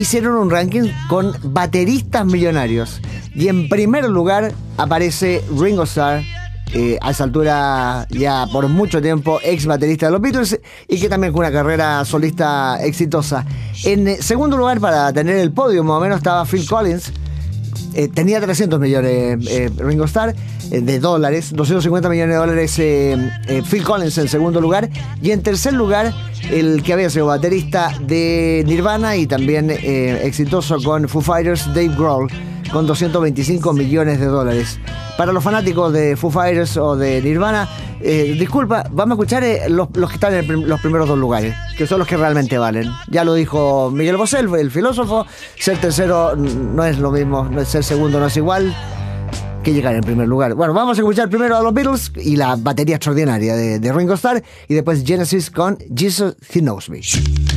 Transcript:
Hicieron un ranking con bateristas millonarios. Y en primer lugar aparece Ringo Starr, a esa altura ya por mucho tiempo ex baterista de los Beatles y que también con una carrera solista exitosa. En segundo lugar, para tener el podio más o menos, estaba Phil Collins. Tenía 300 millones Ringo Starr de dólares, 250 millones de dólares Phil Collins en segundo lugar, y en tercer lugar el que había sido baterista de Nirvana y también exitoso con Foo Fighters, Dave Grohl, con 225 millones de dólares. Para los fanáticos de Foo Fighters o de Nirvana, disculpa, vamos a escuchar los que están en los primeros dos lugares, que son los que realmente valen. Ya lo dijo Miguel Bosé, el filósofo, ser tercero no es lo mismo, ser segundo no es igual que llegar en primer lugar. Bueno, vamos a escuchar primero a los Beatles y la batería extraordinaria de Ringo Starr, y después Genesis con Jesus He Knows Me.